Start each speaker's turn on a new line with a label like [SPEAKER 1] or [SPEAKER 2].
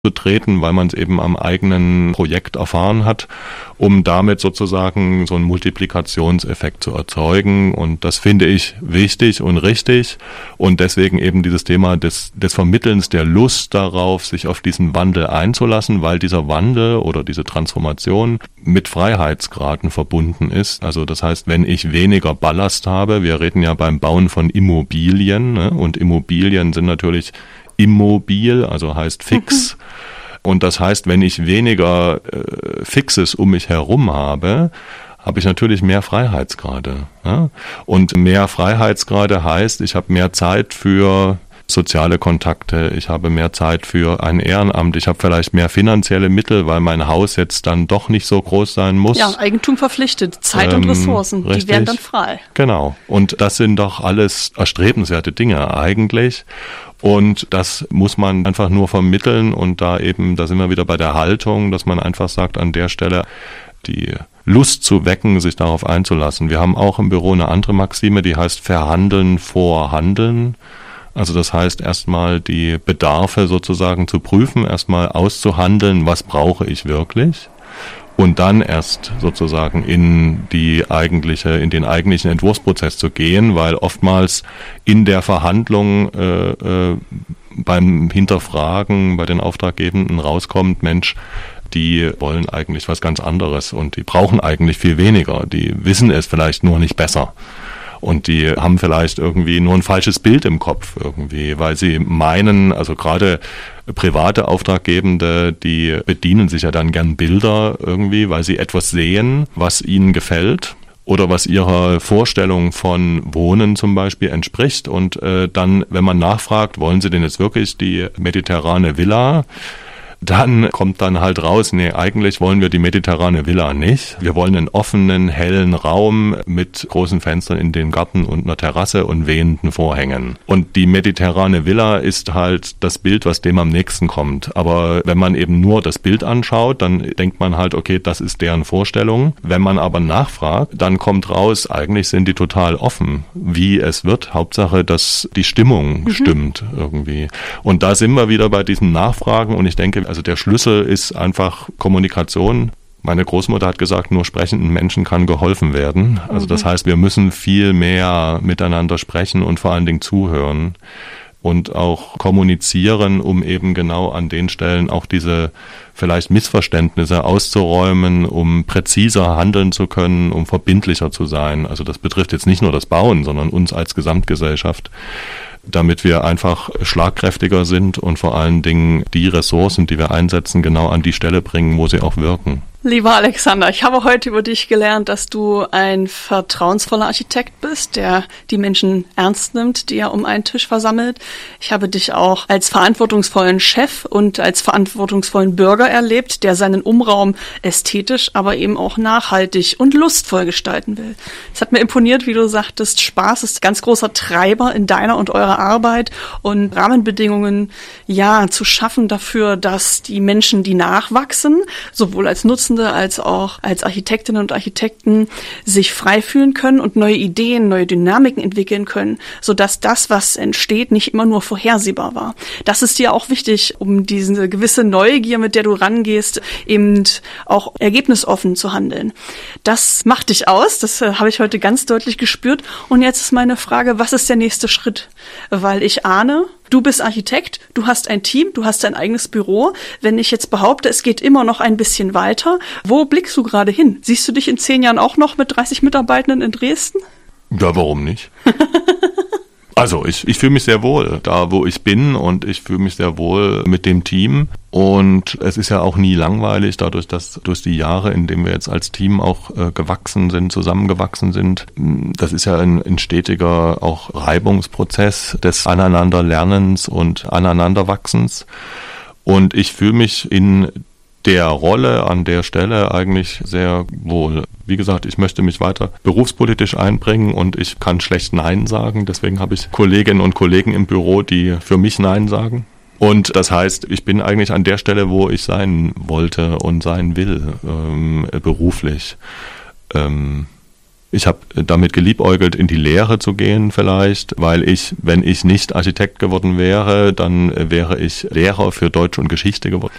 [SPEAKER 1] zu treten, weil man es eben am eigenen Projekt erfahren hat, um damit sozusagen so einen Multiplikationseffekt zu erzeugen. Und das finde ich wichtig und richtig. Und deswegen eben dieses Thema des Vermittelns der Lust darauf, sich auf diesen Wandel einzulassen, weil dieser Wandel oder diese Transformation mit Freiheitsgraden verbunden ist. Also das heißt, wenn ich weniger Ballast habe, wir reden ja beim Bauen von Immobilien, ne? Und Immobilien sind natürlich immobil, also heißt fix. Und das heißt, wenn ich weniger Fixes um mich herum habe ich natürlich mehr Freiheitsgrade. Ja? Und mehr Freiheitsgrade heißt, ich habe mehr Zeit für soziale Kontakte, ich habe mehr Zeit für ein Ehrenamt, ich habe vielleicht mehr finanzielle Mittel, weil mein Haus jetzt dann doch nicht so groß sein muss.
[SPEAKER 2] Ja, Eigentum verpflichtet, Zeit und Ressourcen,
[SPEAKER 1] richtig.
[SPEAKER 2] Die werden dann frei.
[SPEAKER 1] Genau. Und das sind doch alles erstrebenswerte Dinge eigentlich. Und das muss man einfach nur vermitteln und da sind wir wieder bei der Haltung, dass man einfach sagt, an der Stelle die Lust zu wecken, sich darauf einzulassen. Wir haben auch im Büro eine andere Maxime, die heißt Verhandeln vor Handeln. Also das heißt erstmal die Bedarfe sozusagen zu prüfen, erstmal auszuhandeln, was brauche ich wirklich und dann erst sozusagen in den eigentlichen Entwurfsprozess zu gehen, weil oftmals in der Verhandlung beim Hinterfragen bei den Auftraggebenden rauskommt, Mensch, die wollen eigentlich was ganz anderes und die brauchen eigentlich viel weniger, die wissen es vielleicht nur nicht besser. Und die haben vielleicht irgendwie nur ein falsches Bild im Kopf irgendwie, weil sie meinen, also gerade private Auftraggebende, die bedienen sich ja dann gern Bilder irgendwie, weil sie etwas sehen, was ihnen gefällt oder was ihrer Vorstellung von Wohnen zum Beispiel entspricht. Und dann, wenn man nachfragt, wollen sie denn jetzt wirklich die mediterrane Villa? Dann kommt dann halt raus, nee, eigentlich wollen wir die mediterrane Villa nicht. Wir wollen einen offenen, hellen Raum mit großen Fenstern in den Garten und einer Terrasse und wehenden Vorhängen. Und die mediterrane Villa ist halt das Bild, was dem am nächsten kommt. Aber wenn man eben nur das Bild anschaut, dann denkt man halt, okay, das ist deren Vorstellung. Wenn man aber nachfragt, dann kommt raus, eigentlich sind die total offen, wie es wird. Hauptsache, dass die Stimmung stimmt irgendwie. Und da sind wir wieder bei diesen Nachfragen und ich denke, also der Schlüssel ist einfach Kommunikation. Meine Großmutter hat gesagt, nur sprechenden Menschen kann geholfen werden. Also das heißt, wir müssen viel mehr miteinander sprechen und vor allen Dingen zuhören und auch kommunizieren, um eben genau an den Stellen auch diese vielleicht Missverständnisse auszuräumen, um präziser handeln zu können, um verbindlicher zu sein. Also das betrifft jetzt nicht nur das Bauen, sondern uns als Gesamtgesellschaft, damit wir einfach schlagkräftiger sind und vor allen Dingen die Ressourcen, die wir einsetzen, genau an die Stelle bringen, wo sie auch wirken.
[SPEAKER 2] Lieber Alexander, ich habe heute über dich gelernt, dass du ein vertrauensvoller Architekt bist, der die Menschen ernst nimmt, die er um einen Tisch versammelt. Ich habe dich auch als verantwortungsvollen Chef und als verantwortungsvollen Bürger erlebt, der seinen Umraum ästhetisch, aber eben auch nachhaltig und lustvoll gestalten will. Es hat mir imponiert, wie du sagtest, Spaß ist ganz großer Treiber in deiner und eurer Arbeit und Rahmenbedingungen, zu schaffen dafür, dass die Menschen, die nachwachsen, sowohl als Nutzende als auch als Architektinnen und Architekten sich frei fühlen können und neue Ideen, neue Dynamiken entwickeln können, sodass das, was entsteht, nicht immer nur vorhersehbar war. Das ist dir auch wichtig, um diese gewisse Neugier, mit der du rangehst, eben auch ergebnisoffen zu handeln. Das macht dich aus, das habe ich heute ganz deutlich gespürt. Und jetzt ist meine Frage, was ist der nächste Schritt? Weil ich ahne, du bist Architekt, du hast ein Team, du hast dein eigenes Büro. Wenn ich jetzt behaupte, es geht immer noch ein bisschen weiter, wo blickst du gerade hin? Siehst du dich in 10 Jahren auch noch mit 30 Mitarbeitenden in Dresden?
[SPEAKER 1] Ja, warum nicht? Also ich fühle mich sehr wohl da, wo ich bin und ich fühle mich sehr wohl mit dem Team. Und es ist ja auch nie langweilig, dadurch, dass durch die Jahre, in denen wir jetzt als Team auch zusammengewachsen sind, das ist ja ein stetiger auch Reibungsprozess des Aneinanderlernens und Aneinanderwachsens. Und ich fühle mich in der Rolle an der Stelle eigentlich sehr wohl. Wie gesagt, ich möchte mich weiter berufspolitisch einbringen und ich kann schlecht Nein sagen. Deswegen habe ich Kolleginnen und Kollegen im Büro, die für mich Nein sagen. Und das heißt, ich bin eigentlich an der Stelle, wo ich sein wollte und sein will, beruflich. Ich habe damit geliebäugelt, in die Lehre zu gehen vielleicht, weil wenn ich nicht Architekt geworden wäre, dann wäre ich Lehrer für Deutsch und Geschichte geworden.